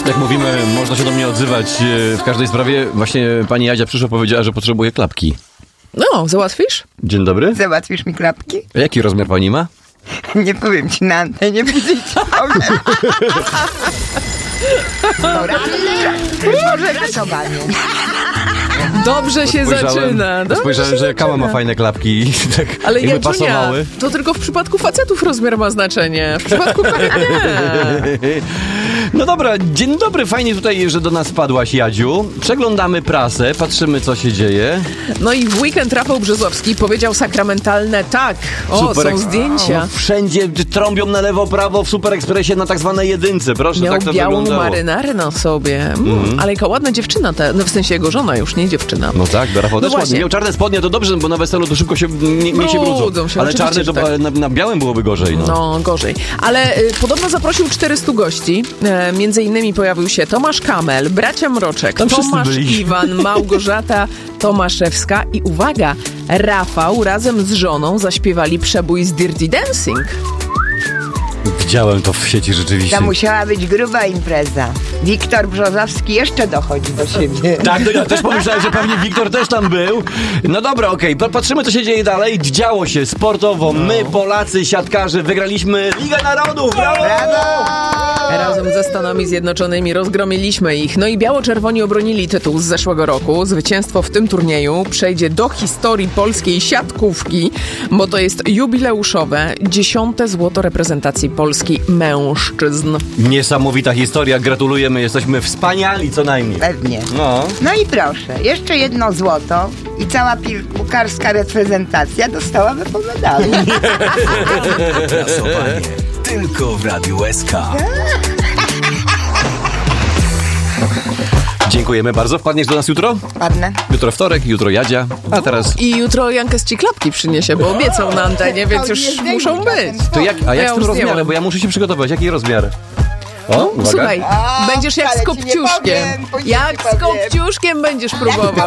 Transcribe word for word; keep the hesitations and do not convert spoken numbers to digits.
Jak mówimy, można się do mnie odzywać w każdej sprawie. Właśnie pani Jadzia przyszła, powiedziała, że potrzebuje klapki. No, załatwisz? Dzień dobry. Załatwisz mi klapki? A jaki rozmiar pani ma? Nie powiem ci na antenie, później ci powiem. Może rysowanie. Dobrze się zaczyna. Dobrze Spojrzałem, się że zaczyna. Kała ma fajne klapki. Tak, Ale jakby Jadzunia, pasowały. to tylko w przypadku facetów rozmiar ma znaczenie. W przypadku kobiet nie. No dobra, dzień dobry, fajnie tutaj, że do nas wpadłaś, Jadziu. Przeglądamy prasę, patrzymy, co się dzieje. No i w weekend Rafał Brzozowski powiedział sakramentalne tak. O, Super są eks- zdjęcia. No, wszędzie trąbią na lewo, prawo w Super Ekspresie na tak zwanej jedynce. Proszę, Miał tak to białą wyglądało. marynarę na sobie. Mm, Mhm. Ale jaka ładna dziewczyna, ta, no w sensie jego żona już, nie dziewczyna. No tak, do Rafał No też ładnie. właśnie. Miał czarne spodnie, to dobrze, bo na weselu to szybko się nie, nie się Brudzą brudzą. się, Ale oczywiście, czarny to że tak. na, na białym byłoby gorzej. No. No, gorzej. Ale y, podobno zaprosił czterystu gości. E, między innymi pojawił się Tomasz Kamel, bracia Mroczek, Tam wszyscy Tomasz byli. Iwan, Małgorzata Tomaszewska i uwaga, Rafał razem z żoną zaśpiewali przebój z Dirty Dancing. Widziałem to w sieci rzeczywiście. To musiała być gruba impreza. Wiktor Brzozowski jeszcze dochodzi do siebie. Tak, no ja też pomyślałem, że pewnie Wiktor też tam był. No dobra, okej, okay. Patrzymy, co się dzieje dalej. Działo się sportowo. My, Polacy, siatkarze, wygraliśmy Ligę Narodów. Brawo! Brawo! Razem ze Stanami Zjednoczonymi rozgromiliśmy ich. No i biało-czerwoni obronili tytuł z zeszłego roku. Zwycięstwo w tym turnieju przejdzie do historii polskiej siatkówki, bo to jest jubileuszowe dziesiąte złoto reprezentacji Polski mężczyzn. Niesamowita historia, gratulujemy, jesteśmy wspaniali co najmniej. Pewnie. No. No i proszę, jeszcze jedno złoto i cała piłkarska reprezentacja dostałaby po medalu. Klasowanie tylko w Radiu S K. Dziękujemy bardzo. Wpadniesz do nas jutro? Ładne. Jutro wtorek, jutro Jadzia, a teraz... I jutro Jankes ci klapki przyniesie, bo obiecał na antenie, więc już muszą być. To jak, a jak Ja z tym już rozmiarem? zdjęłam. Bo ja muszę się przygotować. Jaki rozmiar? O, uwaga. Słuchaj, O, będziesz jak ale z ci nie kopciuszkiem. powiem, później Jak ci z powiem. kopciuszkiem będziesz próbował.